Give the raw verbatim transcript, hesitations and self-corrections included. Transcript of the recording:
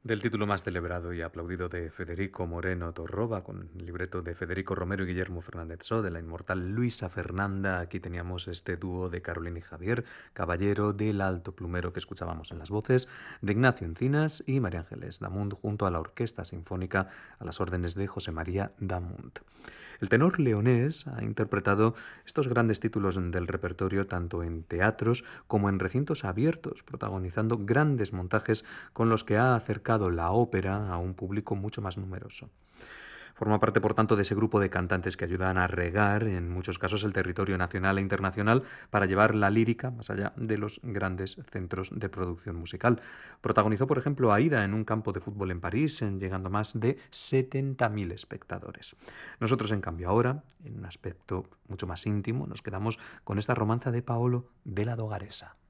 Del título más celebrado y aplaudido de Federico Moreno Torroba, con el libreto de Federico Romero y Guillermo Fernández So, de la inmortal Luisa Fernanda, aquí teníamos este dúo de Carolina y Javier, Caballero del Alto Plumero, que escuchábamos en las voces de Ignacio Encinas y María Ángeles Damunt, junto a la Orquesta Sinfónica a las órdenes de José María Damunt. El tenor leonés ha interpretado estos grandes títulos del repertorio tanto en teatros como en recintos abiertos, protagonizando grandes montajes con los que ha acercado la ópera a un público mucho más numeroso. Forma parte, por tanto, de ese grupo de cantantes que ayudan a regar, en muchos casos, el territorio nacional e internacional para llevar la lírica más allá de los grandes centros de producción musical. Protagonizó, por ejemplo, Aida en un campo de fútbol en París, en llegando a más de setenta mil espectadores. Nosotros, en cambio, ahora, en un aspecto mucho más íntimo, nos quedamos con esta romanza de Paolo della Dogaresa.